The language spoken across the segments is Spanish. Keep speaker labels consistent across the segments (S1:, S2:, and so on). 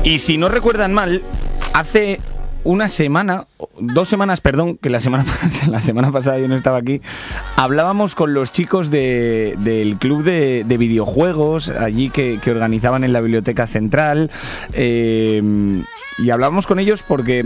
S1: Y si no recuerdan mal, hace una semana, 2 semanas, perdón, que la semana pasada yo no estaba aquí, hablábamos con los chicos del club de videojuegos, allí que organizaban en la Biblioteca Central, y hablábamos con ellos porque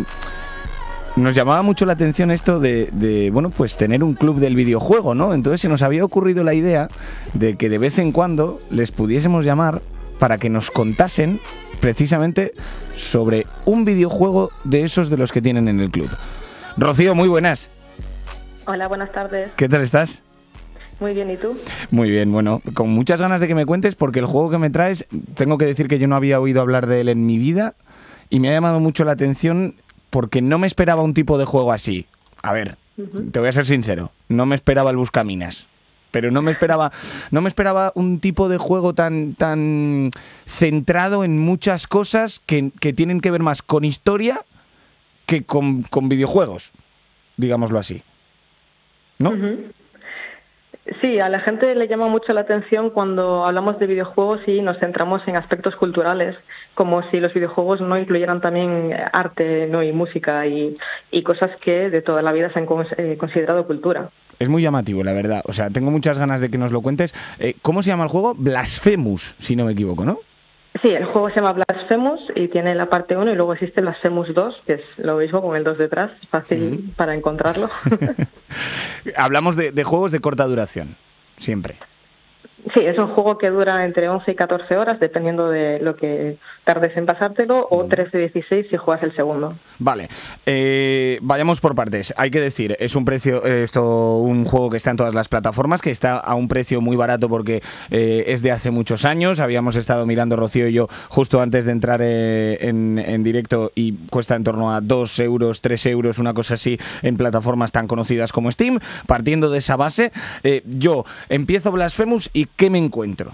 S1: nos llamaba mucho la atención esto de bueno, pues tener un club del videojuego, ¿no? Entonces se nos había ocurrido la idea de que de vez en cuando les pudiésemos llamar para que nos contasen precisamente sobre un videojuego de esos de los que tienen en el club. Rocío, muy buenas.
S2: Hola, buenas tardes.
S1: ¿Qué tal estás?
S2: Muy bien, ¿y tú?
S1: Muy bien, bueno, con muchas ganas de que me cuentes porque el juego que me traes, tengo que decir que yo no había oído hablar de él en mi vida y me ha llamado mucho la atención porque no me esperaba un tipo de juego así. A ver, te voy a ser sincero, no me esperaba el Buscaminas. Pero no me esperaba un tipo de juego tan centrado en muchas cosas que tienen que ver más con historia que con videojuegos, digámoslo así. ¿No?
S2: Sí, a la gente le llama mucho la atención cuando hablamos de videojuegos y nos centramos en aspectos culturales, como si los videojuegos no incluyeran también arte, ¿no? Y música y cosas que de toda la vida se han considerado cultura.
S1: Es muy llamativo, la verdad. O sea, tengo muchas ganas de que nos lo cuentes. ¿Cómo se llama el juego? Blasphemous, si no me equivoco, ¿no?
S2: Sí, el juego se llama Blasphemous y tiene la parte 1 y luego existe Blasphemous 2, que es lo mismo con el 2 detrás, fácil para encontrarlo.
S1: Hablamos de juegos de corta duración, siempre.
S2: Sí, es un juego que dura entre 11 y 14 horas, dependiendo de lo que tardes en pasártelo, o 13-16 si juegas el segundo.
S1: Vale, vayamos por partes. Hay que decir, es un juego que está en todas las plataformas, que está a un precio muy barato porque es de hace muchos años. Habíamos estado mirando, Rocío y yo, justo antes de entrar en directo, y cuesta en torno a 2 euros, 3 euros, una cosa así, en plataformas tan conocidas como Steam. Partiendo de esa base, yo empiezo Blasphemous y ¿qué me encuentro?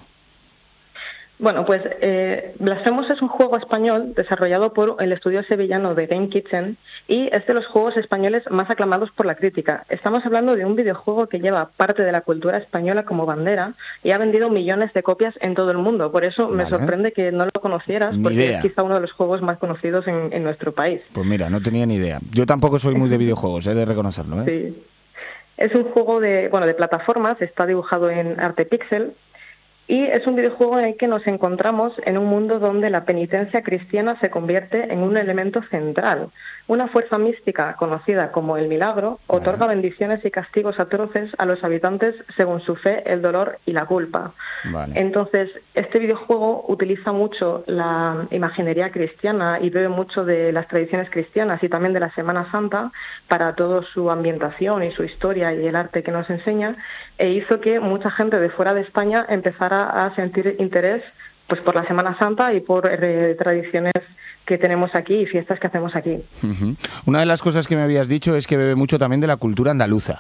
S2: Bueno, pues Blasphemous es un juego español desarrollado por el estudio sevillano de Game Kitchen y es de los juegos españoles más aclamados por la crítica. Estamos hablando de un videojuego que lleva parte de la cultura española como bandera y ha vendido millones de copias en todo el mundo. Por eso me sorprende que no lo conocieras, porque es quizá uno de los juegos más conocidos en nuestro país.
S1: Pues mira, no tenía ni idea. Yo tampoco soy muy de videojuegos, he de reconocerlo, ¿eh?
S2: Sí. Es un juego de plataformas, está dibujado en arte pixel y es un videojuego en el que nos encontramos en un mundo donde la penitencia cristiana se convierte en un elemento central. Una fuerza mística conocida como el milagro otorga bendiciones y castigos atroces a los habitantes según su fe, el dolor y la culpa. Vale. Entonces, este videojuego utiliza mucho la imaginería cristiana y bebe mucho de las tradiciones cristianas y también de la Semana Santa para toda su ambientación y su historia y el arte que nos enseña, e hizo que mucha gente de fuera de España empezara a sentir interés pues por la Semana Santa y por tradiciones que tenemos aquí y fiestas que hacemos aquí.
S1: Una de las cosas que me habías dicho es que bebe mucho también de la cultura andaluza.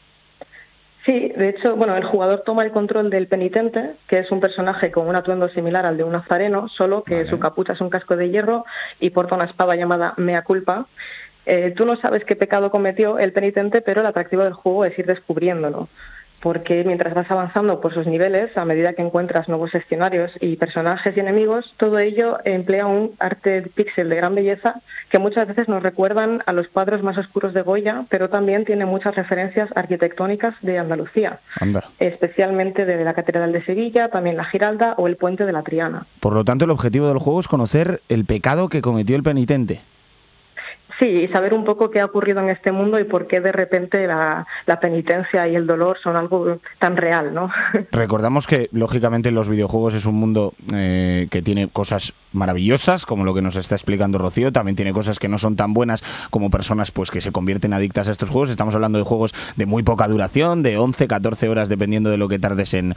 S2: Sí, de hecho, el jugador toma el control del penitente, que es un personaje con un atuendo similar al de un nazareno, solo que su capucha es un casco de hierro y porta una espada llamada Mea Culpa. Tú no sabes qué pecado cometió el penitente, pero el atractivo del juego es ir descubriéndolo, porque mientras vas avanzando por sus niveles, a medida que encuentras nuevos escenarios y personajes y enemigos, todo ello emplea un arte píxel de gran belleza que muchas veces nos recuerdan a los cuadros más oscuros de Goya, pero también tiene muchas referencias arquitectónicas de Andalucía, especialmente de la Catedral de Sevilla, también la Giralda o el Puente de la Triana.
S1: Por lo tanto, el objetivo del juego es conocer el pecado que cometió el penitente.
S2: Sí, y saber un poco qué ha ocurrido en este mundo y por qué de repente la penitencia y el dolor son algo tan real, ¿no? Recordamos que, lógicamente, los videojuegos es un mundo que tiene cosas maravillosas, como lo que nos está explicando Rocío. También tiene cosas que no son tan buenas, como personas pues que se convierten adictas a estos juegos. Estamos hablando de juegos de muy poca duración, de 11, 14 horas, dependiendo de lo que tardes en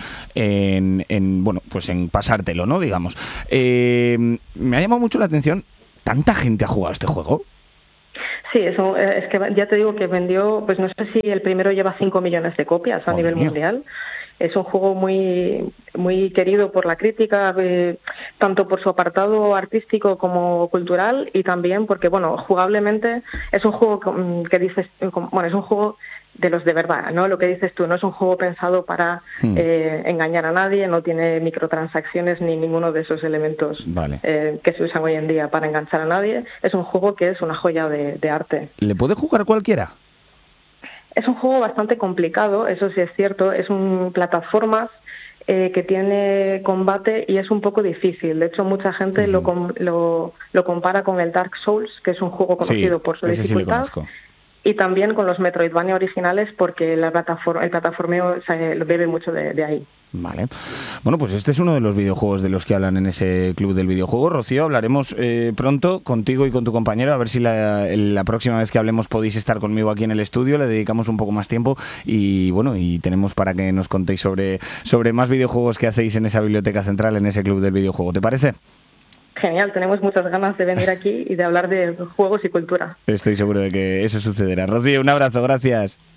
S2: pasártelo, ¿no? Digamos. Me ha llamado mucho la atención, ¿tanta gente ha jugado a este juego? Sí, eso es que ya te digo que vendió, pues no sé si el primero lleva 5 millones de copias a nivel mundial. Es un juego muy muy querido por la crítica, tanto por su apartado artístico como cultural, y también porque, jugablemente es un juego que dices, es un juego los de verdad, ¿no? Lo que dices tú, no es un juego pensado para engañar a nadie, no tiene microtransacciones ni ninguno de esos elementos que se usan hoy en día para enganchar a nadie. Es un juego que es una joya de arte.
S1: ¿Le puede jugar cualquiera?
S2: Es un juego bastante complicado, eso sí es cierto. Es un plataformas que tiene combate y es un poco difícil. De hecho, mucha gente lo compara con el Dark Souls, que es un juego conocido por su dificultad. Sí, y también con los Metroidvania originales, porque el plataformeo lo bebe mucho de ahí.
S1: Vale. Bueno, pues este es uno de los videojuegos de los que hablan en ese club del videojuego. Rocío, hablaremos pronto contigo y con tu compañero, a ver si la próxima vez que hablemos podéis estar conmigo aquí en el estudio, le dedicamos un poco más tiempo y bueno, y tenemos para que nos contéis sobre más videojuegos que hacéis en esa biblioteca central, en ese club del videojuego. ¿Te parece?
S2: Genial, tenemos muchas ganas de venir aquí y de hablar de juegos y cultura.
S1: Estoy seguro de que eso sucederá. Rocío, un abrazo, gracias.